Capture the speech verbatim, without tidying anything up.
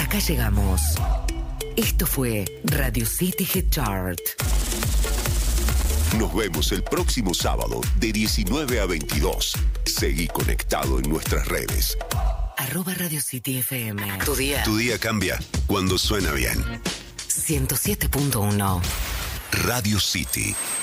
acá llegamos. Esto fue Radio City Hit Chart. Nos vemos el próximo sábado de diecinueve a veintidós. Seguí conectado en nuestras redes. Arroba Radio City F M. Tu día. Tu día cambia cuando suena bien. ciento siete punto uno. Radio City.